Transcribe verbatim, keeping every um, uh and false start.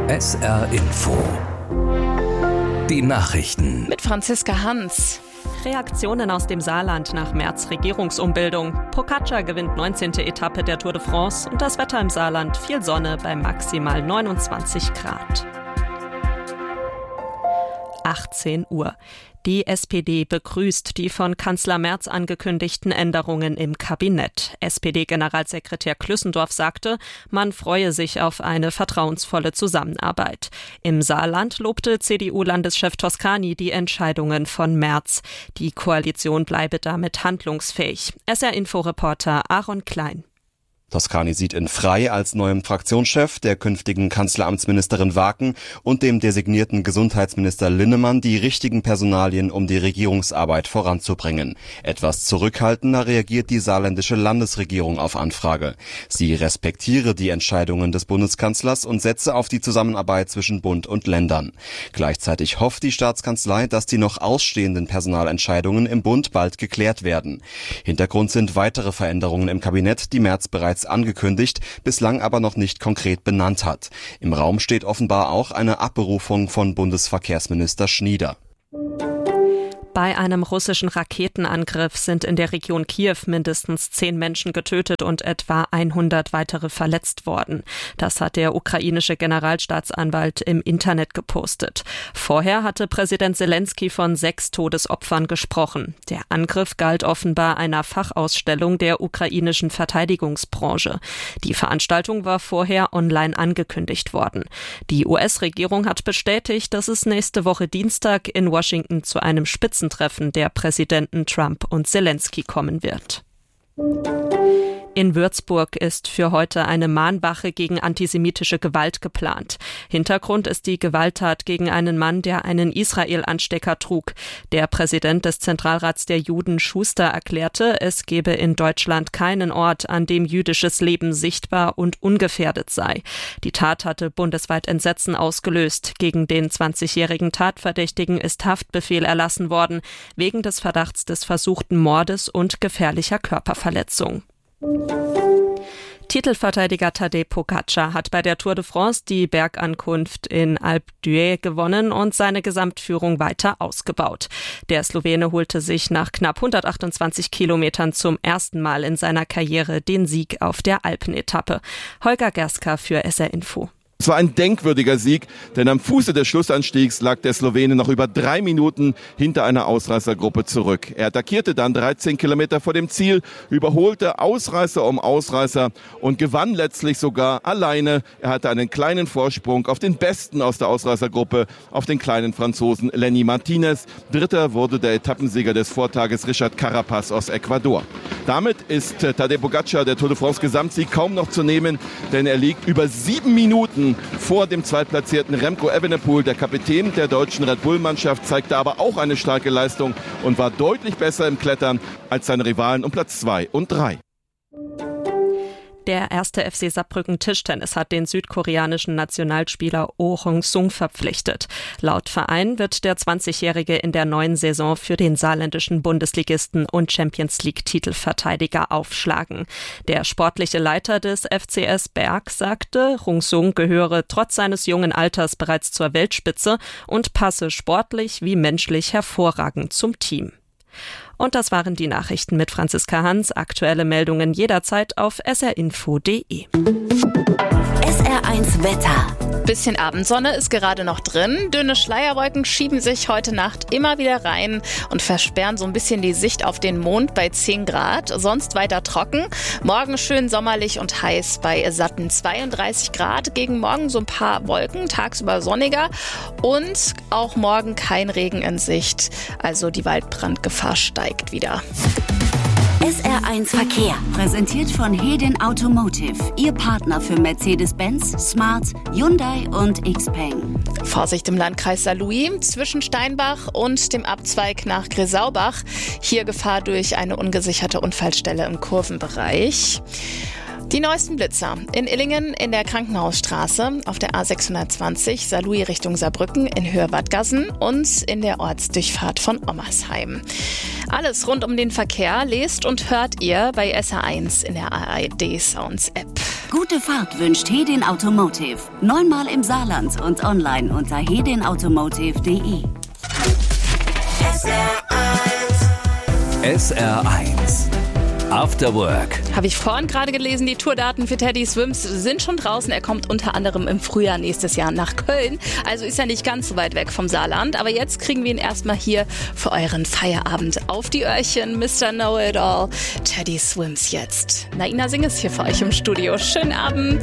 S R Info. Die Nachrichten. Mit Franziska Hans. Reaktionen aus dem Saarland nach Merz Regierungsumbildung. Pogačar gewinnt neunzehnte Etappe der Tour de France und das Wetter im Saarland, viel Sonne bei maximal neunundzwanzig Grad. achtzehn Uhr. Die S P D begrüßt die von Kanzler Merz angekündigten Änderungen im Kabinett. S P D-Generalsekretär Klüssendorf sagte, man freue sich auf eine vertrauensvolle Zusammenarbeit. Im Saarland lobte C D U-Landeschef Toscani die Entscheidungen von Merz. Die Koalition bleibe damit handlungsfähig. S R-Info-Reporter Aaron Klein. Toscani sieht in Frey als neuem Fraktionschef, der künftigen Kanzleramtsministerin Waken und dem designierten Gesundheitsminister Linnemann die richtigen Personalien, um die Regierungsarbeit voranzubringen. Etwas zurückhaltender reagiert die saarländische Landesregierung auf Anfrage. Sie respektiere die Entscheidungen des Bundeskanzlers und setze auf die Zusammenarbeit zwischen Bund und Ländern. Gleichzeitig hofft die Staatskanzlei, dass die noch ausstehenden Personalentscheidungen im Bund bald geklärt werden. Hintergrund sind weitere Veränderungen im Kabinett, die Merz bereits angekündigt, bislang aber noch nicht konkret benannt hat. Im Raum steht offenbar auch eine Abberufung von Bundesverkehrsminister Schnieder. Bei einem russischen Raketenangriff sind in der Region Kiew mindestens zehn Menschen getötet und etwa hundert weitere verletzt worden. Das hat der ukrainische Generalstaatsanwalt im Internet gepostet. Vorher hatte Präsident Zelensky von sechs Todesopfern gesprochen. Der Angriff galt offenbar einer Fachausstellung der ukrainischen Verteidigungsbranche. Die Veranstaltung war vorher online angekündigt worden. Die U S-Regierung hat bestätigt, dass es nächste Woche Dienstag in Washington zu einem Spitzen Treffen der Präsidenten Trump und Zelensky kommen wird. In Würzburg ist für heute eine Mahnwache gegen antisemitische Gewalt geplant. Hintergrund ist die Gewalttat gegen einen Mann, der einen Israel-Anstecker trug. Der Präsident des Zentralrats der Juden, Schuster, erklärte, es gebe in Deutschland keinen Ort, an dem jüdisches Leben sichtbar und ungefährdet sei. Die Tat hatte bundesweit Entsetzen ausgelöst. Gegen den zwanzigjährigen Tatverdächtigen ist Haftbefehl erlassen worden, wegen des Verdachts des versuchten Mordes und gefährlicher Körperverletzung. Titelverteidiger Tadej Pogačar hat bei der Tour de France die Bergankunft in Alpe d'Huez gewonnen und seine Gesamtführung weiter ausgebaut. Der Slowene holte sich nach knapp hundertachtundzwanzig Kilometern zum ersten Mal in seiner Karriere den Sieg auf der Alpenetappe. Holger Gerska für S R Info. Es war ein denkwürdiger Sieg, denn am Fuße des Schlussanstiegs lag der Slowene noch über drei Minuten hinter einer Ausreißergruppe zurück. Er attackierte dann dreizehn Kilometer vor dem Ziel, überholte Ausreißer um Ausreißer und gewann letztlich sogar alleine. Er hatte einen kleinen Vorsprung auf den Besten aus der Ausreißergruppe, auf den kleinen Franzosen Lenny Martinez. Dritter wurde der Etappensieger des Vortages Richard Carapaz aus Ecuador. Damit ist Tadej Pogačar der Tour de France Gesamtsieg kaum noch zu nehmen, denn er liegt über sieben Minuten vor dem zweitplatzierten Remco Evenepoel. Der Kapitän der deutschen Red Bull-Mannschaft zeigte aber auch eine starke Leistung und war deutlich besser im Klettern als seine Rivalen um Platz zwei und drei. Der erste F C Saarbrücken Tischtennis hat den südkoreanischen Nationalspieler Oh Hong-sung verpflichtet. Laut Verein wird der zwanzigjährige in der neuen Saison für den saarländischen Bundesligisten und Champions-League-Titelverteidiger aufschlagen. Der sportliche Leiter des F C S Berg sagte, Hong-sung gehöre trotz seines jungen Alters bereits zur Weltspitze und passe sportlich wie menschlich hervorragend zum Team. Und das waren die Nachrichten mit Franziska Hans. Aktuelle Meldungen jederzeit auf s r info punkt d e. S R eins Wetter. Bisschen Abendsonne ist gerade noch drin. Dünne Schleierwolken schieben sich heute Nacht immer wieder rein und versperren so ein bisschen die Sicht auf den Mond bei zehn Grad. Sonst weiter trocken. Morgen schön sommerlich und heiß bei satten zweiunddreißig Grad. Gegen morgen so ein paar Wolken, tagsüber sonniger. Und auch morgen kein Regen in Sicht. Also die Waldbrandgefahr steigt wieder. S R eins Verkehr, präsentiert von Hedin Automotive, Ihr Partner für Mercedes-Benz, Smart, Hyundai und Xpeng. Vorsicht im Landkreis Saarlouis zwischen Steinbach und dem Abzweig nach Gresaubach. Hier Gefahr durch eine ungesicherte Unfallstelle im Kurvenbereich. Die neuesten Blitzer. In Illingen in der Krankenhausstraße, auf der A sechshundertzwanzig, Saarlouis Richtung Saarbrücken in Höhe Wattgassen und in der Ortsdurchfahrt von Ommersheim. Alles rund um den Verkehr lest und hört ihr bei S R eins in der A R D Sounds App. Gute Fahrt wünscht Hedin Automotive. Neunmal im Saarland und online unter hedin automotive punkt de. S R eins After Work. Habe ich vorhin gerade gelesen, die Tourdaten für Teddy Swims sind schon draußen. Er kommt unter anderem im Frühjahr nächstes Jahr nach Köln. Also ist er nicht ganz so weit weg vom Saarland. Aber jetzt kriegen wir ihn erstmal hier für euren Feierabend auf die Öhrchen. Mister Know-It-All, Teddy Swims jetzt. Naina Singh ist hier für euch im Studio. Schönen Abend.